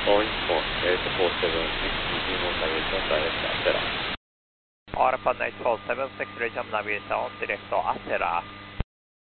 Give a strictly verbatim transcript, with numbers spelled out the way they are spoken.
Boeing eight four seven six, resume navigation direct Acera. ARPA eight four seven six, resume navigation direct Acera.